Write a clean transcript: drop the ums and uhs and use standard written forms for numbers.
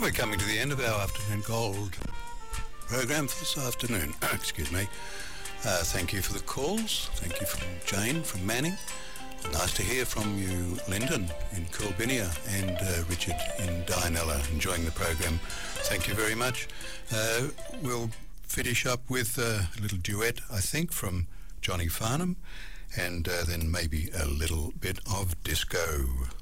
We're coming to the end of our Afternoon Gold program for this afternoon. Excuse me. Thank you for the calls. Thank you from Jane from Manning. Nice to hear from you, Lyndon in Corbinia, and Richard in Dianella, enjoying the program. Thank you very much. We'll finish up with a little duet, I think, from Johnny Farnham, and then maybe a little bit of disco.